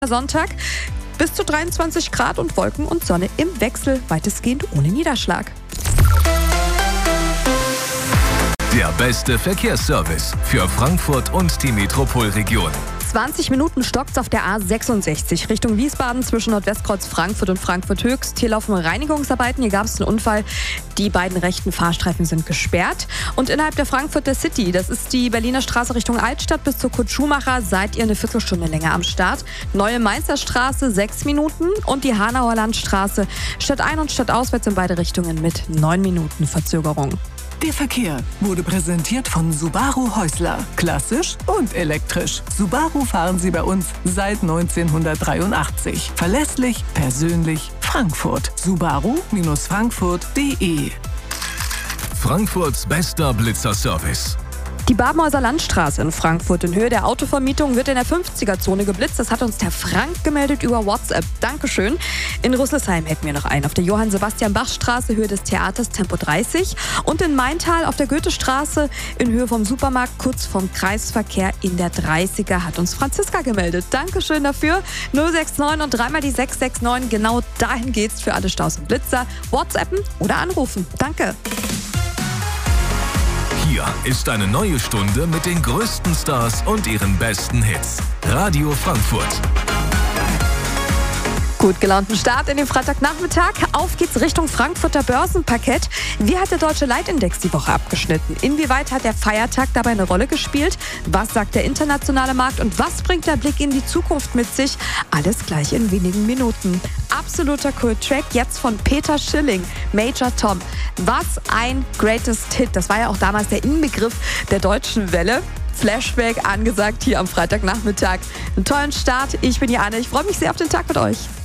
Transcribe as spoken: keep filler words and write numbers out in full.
Sonntag bis zu dreiundzwanzig Grad und Wolken und Sonne im Wechsel, weitestgehend ohne Niederschlag. Der beste Verkehrsservice für Frankfurt und die Metropolregion. zwanzig Minuten stockt's auf der A sechsundsechzig Richtung Wiesbaden zwischen Nordwestkreuz Frankfurt und Frankfurt Höchst. Hier laufen Reinigungsarbeiten, hier gab es einen Unfall. Die beiden rechten Fahrstreifen sind gesperrt. Und innerhalb der Frankfurter City, das ist die Berliner Straße Richtung Altstadt bis zur Kurt Schumacher, seid ihr eine Viertelstunde länger am Start. Neue Mainzer Straße sechs Minuten und die Hanauer Landstraße stadtein- und stadtauswärts in beide Richtungen mit neun Minuten Verzögerung. Der Verkehr wurde präsentiert von Subaru Häusler. Klassisch und elektrisch. Subaru fahren Sie bei uns seit neunzehnhundertdreiundachtzig. Verlässlich, persönlich, Frankfurt. Subaru Frankfurt punkt de. Frankfurts bester Blitzerservice. Die Babenhäuser Landstraße in Frankfurt in Höhe der Autovermietung wird in der fünfziger-Zone geblitzt. Das hat uns der Frank gemeldet über WhatsApp. Dankeschön. In Rüsselsheim hätten wir noch einen. Auf der Johann-Sebastian-Bach-Straße, Höhe des Theaters, Tempo dreißig. Und in Maintal auf der Goethestraße in Höhe vom Supermarkt, kurz vom Kreisverkehr in der dreißiger, hat uns Franziska gemeldet. Dankeschön dafür. null sechs neun und dreimal die sechs sechs neun. Genau dahin geht's für alle Staus und Blitzer. WhatsAppen oder anrufen. Danke. Hier ist eine neue Stunde mit den größten Stars und ihren besten Hits. Radio Frankfurt. Gut gelaunten Start in den Freitagnachmittag. Auf geht's Richtung Frankfurter Börsenparkett. Wie hat der Deutsche Leitindex die Woche abgeschnitten? Inwieweit hat der Feiertag dabei eine Rolle gespielt? Was sagt der internationale Markt und was bringt der Blick in die Zukunft mit sich? Alles gleich in wenigen Minuten. Absoluter Cool-Track jetzt von Peter Schilling, Major Tom. Was ein Greatest Hit. Das war ja auch damals der Inbegriff der deutschen Welle. Flashback angesagt hier am Freitagnachmittag. Einen tollen Start. Ich bin die Anne. Ich freue mich sehr auf den Tag mit euch.